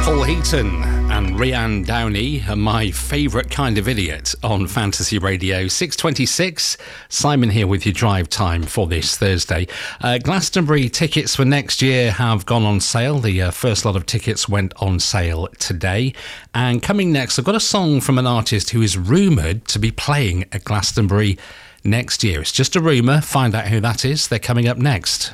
Paul Heaton and Rianne Downey are my favourite kind of idiot on Fantasy Radio. 6:26, Simon here with your drive time for this Thursday. Glastonbury tickets for next year have gone on sale. The first lot of tickets went on sale today. And coming next, I've got a song from an artist who is rumoured to be playing at Glastonbury next year. It's just a rumour. Find out who that is. They're coming up next.